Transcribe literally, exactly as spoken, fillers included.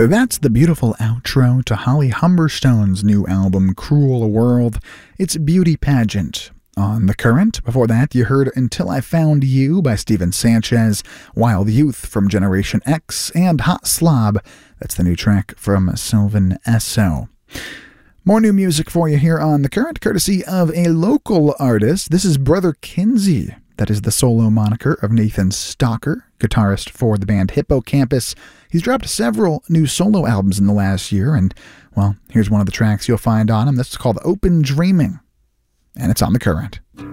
That's the beautiful outro to Holly Humberstone's new album, Cruel World. It's Beauty Pageant. On The Current, before that, you heard Until I Found You by Steven Sanchez, Wild Youth from Generation X, and Hot Slob. That's the new track from Sylvan Esso. More new music for you here on The Current, courtesy of a local artist. This is Brother Kinsey. That is the solo moniker of Nathan Stalker, guitarist for the band Hippocampus. He's dropped several new solo albums in the last year, and, well, here's one of the tracks you'll find on him. This is called Open Dreaming, and it's on The Current.